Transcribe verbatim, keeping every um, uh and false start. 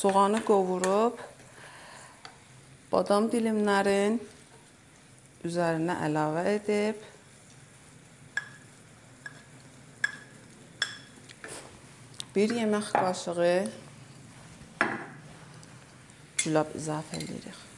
soğanı qovurub badam dilimlərin üzərinə əlavə edib bir yemək qaşığı gülab izafə edirik.